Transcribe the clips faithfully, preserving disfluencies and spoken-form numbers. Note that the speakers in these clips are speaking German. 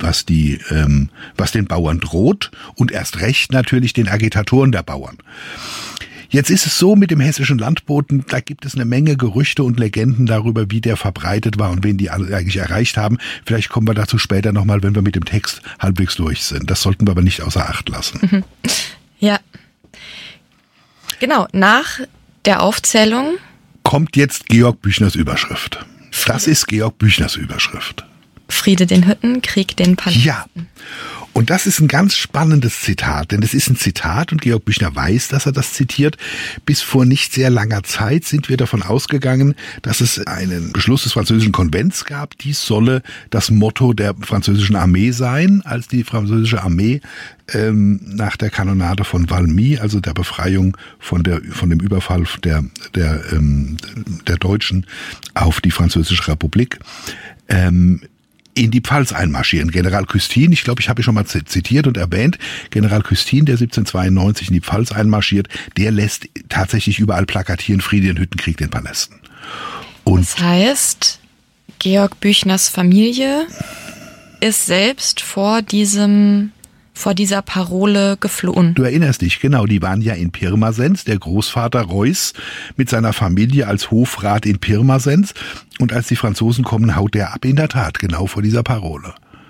was die, ähm, was den Bauern droht und erst recht natürlich den Agitatoren der Bauern. Jetzt ist es so mit dem hessischen Landboten, da gibt es eine Menge Gerüchte und Legenden darüber, wie der verbreitet war und wen die alle eigentlich erreicht haben. Vielleicht kommen wir dazu später nochmal, wenn wir mit dem Text halbwegs durch sind. Das sollten wir aber nicht außer Acht lassen. Mhm. Ja. Genau, nach der Aufzählung kommt jetzt Georg Büchners Überschrift. Das ist Georg Büchners Überschrift. Friede den Hütten, Krieg den Palästen. Ja. Und das ist ein ganz spannendes Zitat, denn es ist ein Zitat und Georg Büchner weiß, dass er das zitiert. Bis vor nicht sehr langer Zeit sind wir davon ausgegangen, dass es einen Beschluss des französischen Konvents gab. Dies solle das Motto der französischen Armee sein, als die französische Armee ähm, nach der Kanonade von Valmy, also der Befreiung von der von dem Überfall der der ähm, der Deutschen auf die Französische Republik, ähm, in die Pfalz einmarschieren. General Custine, ich glaube, ich habe ihn schon mal zitiert und erwähnt, General Custine, der siebzehnhundertzweiundneunzig in die Pfalz einmarschiert, der lässt tatsächlich überall plakatieren, Friede in Hütten, Krieg den Palästen. Und das heißt, Georg Büchners Familie ist selbst vor diesem vor dieser Parole geflohen. Du erinnerst dich, genau, die waren ja in Pirmasens, der Großvater Reuß mit seiner Familie als Hofrat in Pirmasens, und als die Franzosen kommen, haut der ab, in der Tat, genau vor dieser Parole.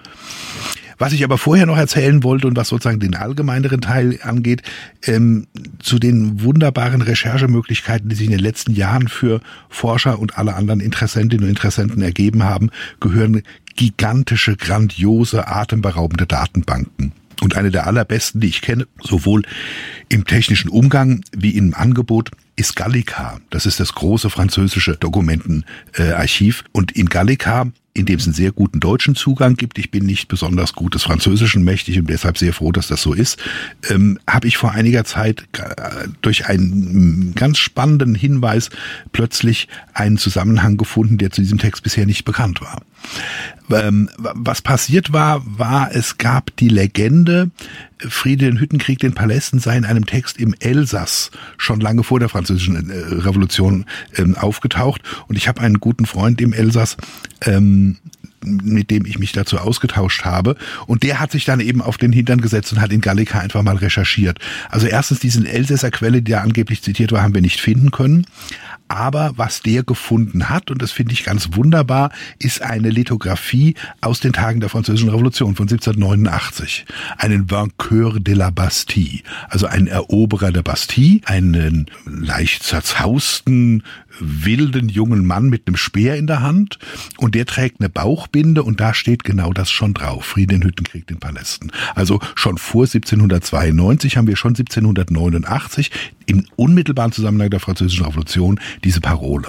Was ich aber vorher noch erzählen wollte und was sozusagen den allgemeineren Teil angeht, ähm, zu den wunderbaren Recherchemöglichkeiten, die sich in den letzten Jahren für Forscher und alle anderen Interessentinnen und Interessenten ergeben haben, gehören gigantische, grandiose, atemberaubende Datenbanken. Und eine der allerbesten, die ich kenne, sowohl im technischen Umgang wie im Angebot, ist Gallica. Das ist das große französische Dokumentenarchiv. Und in Gallica, in dem es einen sehr guten deutschen Zugang gibt, ich bin nicht besonders gut des Französischen mächtig und deshalb sehr froh, dass das so ist, ähm, habe ich vor einiger Zeit durch einen ganz spannenden Hinweis plötzlich einen Zusammenhang gefunden, der zu diesem Text bisher nicht bekannt war. Ähm, was passiert war, war, es gab die Legende, Friede den Hütten, Krieg den Palästen sei in einem Text im Elsass schon lange vor der französischen äh, Revolution ähm, aufgetaucht. Und ich habe einen guten Freund im Elsass, ähm, mit dem ich mich dazu ausgetauscht habe. Und der hat sich dann eben auf den Hintern gesetzt und hat in Gallica einfach mal recherchiert. Also erstens, diesen Elsässer Quelle, die da angeblich zitiert war, haben wir nicht finden können. Aber was der gefunden hat, und das finde ich ganz wunderbar, ist eine Lithografie aus den Tagen der Französischen Revolution von siebzehnhundertneunundachtzig. Einen Vainqueur de la Bastille, also einen Eroberer der Bastille, einen leicht zerzausten, wilden jungen Mann mit einem Speer in der Hand, und der trägt eine Bauchbinde und da steht genau das schon drauf. Friede in Hütten, Krieg den Palästen. Also schon vor siebzehnhundertzweiundneunzig haben wir schon siebzehnhundertneunundachtzig im unmittelbaren Zusammenhang der Französischen Revolution diese Parole.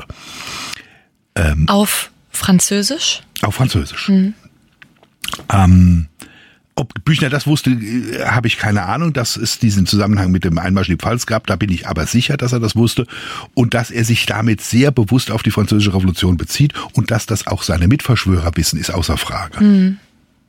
Ähm, auf Französisch? Auf Französisch. Mhm. Ähm, ob Büchner das wusste, äh, habe ich keine Ahnung, dass es diesen Zusammenhang mit dem Einmarsch in die Pfalz gab. Da bin ich aber sicher, dass er das wusste und dass er sich damit sehr bewusst auf die Französische Revolution bezieht und dass das auch seine Mitverschwörer wissen, ist außer Frage. Mhm.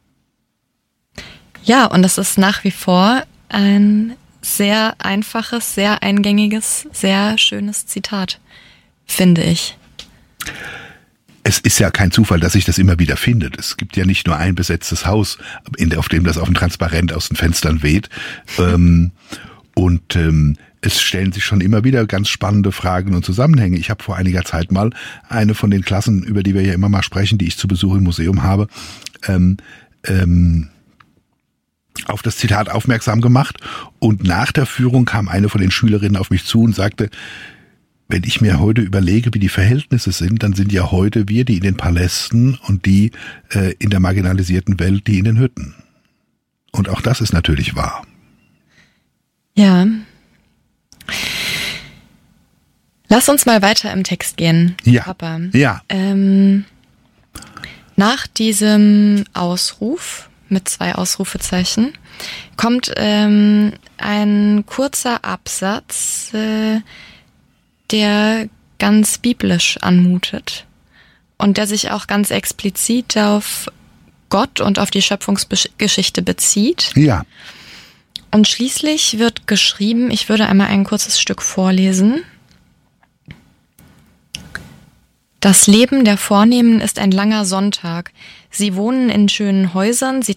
Ja, und es ist nach wie vor ein sehr einfaches, sehr eingängiges, sehr schönes Zitat, finde ich. Es ist ja kein Zufall, dass sich das immer wieder findet. Es gibt ja nicht nur ein besetztes Haus, auf dem das auf dem Transparent aus den Fenstern weht. Und es stellen sich schon immer wieder ganz spannende Fragen und Zusammenhänge. Ich habe vor einiger Zeit mal eine von den Klassen, über die wir ja immer mal sprechen, die ich zu Besuch im Museum habe, ähm, ähm, auf das Zitat aufmerksam gemacht. Und nach der Führung kam eine von den Schülerinnen auf mich zu und sagte, wenn ich mir heute überlege, wie die Verhältnisse sind, dann sind ja heute wir, die in den Palästen, und die äh, in der marginalisierten Welt, die in den Hütten. Und auch das ist natürlich wahr. Ja. Lass uns mal weiter im Text gehen, ja. Papa. Ja. Ähm, nach diesem Ausruf mit zwei Ausrufezeichen kommt ähm, ein kurzer Absatz, äh, der ganz biblisch anmutet und der sich auch ganz explizit auf Gott und auf die Schöpfungsgeschichte bezieht. Ja. Und schließlich wird geschrieben, ich würde einmal ein kurzes Stück vorlesen. Das Leben der Vornehmen ist ein langer Sonntag. Sie wohnen in schönen Häusern, sie